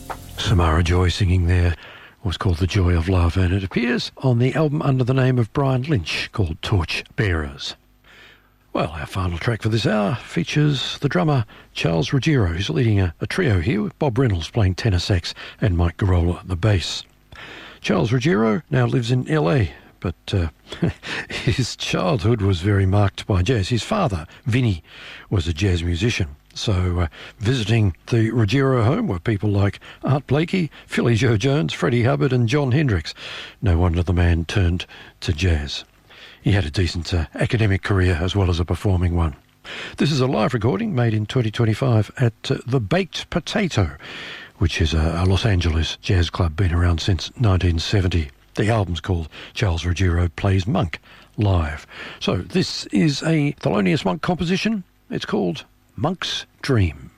Samara Joy singing there was called The Joy of Love, and it appears on the album under the name of Brian Lynch called Torch Bearers. Well, our final track for this hour features the drummer Charles Ruggiero, who's leading a trio here with Bob Reynolds playing tenor sax and Mike Garola at the bass. Charles Ruggiero now lives in LA, but his childhood was very marked by jazz. His father, Vinny, was a jazz musician. So visiting the Ruggiero home were people like Art Blakey, Philly Joe Jones, Freddie Hubbard and John Hendricks. No wonder the man turned to jazz. He had a decent academic career as well as a performing one. This is a live recording made in 2025 at the Baked Potato, which is a Los Angeles jazz club, been around since 1970. The album's called Charles Ruggiero Plays Monk Live. So this is a Thelonious Monk composition. It's called Monk's Dream.